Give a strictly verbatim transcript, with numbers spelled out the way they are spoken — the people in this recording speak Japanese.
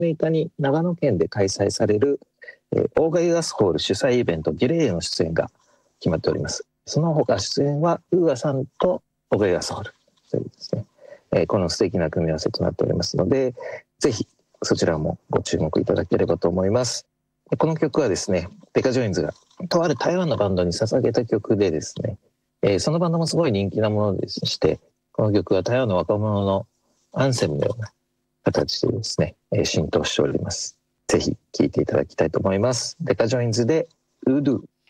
むいかに長野県で開催される、えー、オーガユアスホール主催イベントディレイへの出演が決まっております。その他出演はウーアさんとオーガユアスホールというですね、えー、この素敵な組み合わせとなっておりますので、ぜひそちらもご注目いただければと思います。この曲はですね、デカジョインズがとある台湾のバンドに捧げた曲でですね、えー、そのバンドもすごい人気なものでして、この曲は台湾の若者のアンセムのような形でですね、えー、浸透しております。ぜひ聴いていただきたいと思います。デカジョインズでウードゥー。